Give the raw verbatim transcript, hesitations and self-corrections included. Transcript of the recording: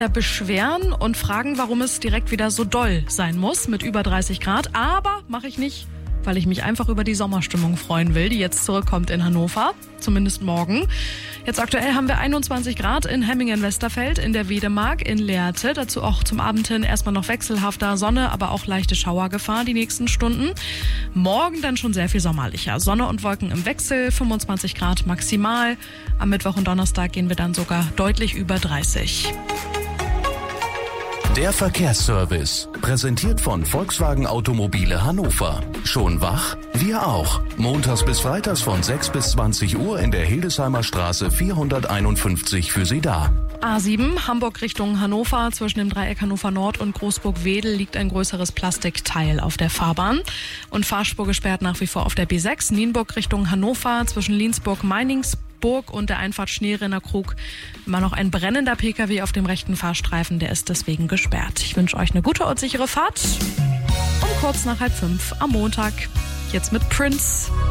beschweren und fragen, warum es direkt wieder so doll sein muss mit über dreißig Grad. Aber mache ich nicht, weil ich mich einfach über die Sommerstimmung freuen will, die jetzt zurückkommt in Hannover, zumindest morgen. Jetzt aktuell haben wir einundzwanzig Grad in Hemmingen-Westerfeld, in der Wedemark, in Lehrte. Dazu auch zum Abend hin erstmal noch wechselhafter Sonne, aber auch leichte Schauergefahr die nächsten Stunden. Morgen dann schon sehr viel sommerlicher. Sonne und Wolken im Wechsel, fünfundzwanzig Grad maximal. Am Mittwoch und Donnerstag gehen wir dann sogar deutlich über dreißig. Der Verkehrsservice, präsentiert von Volkswagen Automobile Hannover. Schon wach? Wir auch. Montags bis freitags von sechs bis zwanzig Uhr in der Hildesheimer Straße vierhunderteinundfünfzig für Sie da. A sieben, Hamburg Richtung Hannover. Zwischen dem Dreieck Hannover Nord und Großburg-Wedel liegt ein größeres Plastikteil auf der Fahrbahn. Und Fahrspur gesperrt nach wie vor auf der B sechs. Nienburg Richtung Hannover zwischen Liensburg-Meiningsburg und der Einfahrt Schneerenner Krug immer noch ein brennender Pkw auf dem rechten Fahrstreifen, der ist deswegen gesperrt. Ich wünsche euch eine gute und sichere Fahrt um kurz nach halb fünf am Montag. Jetzt mit Prince.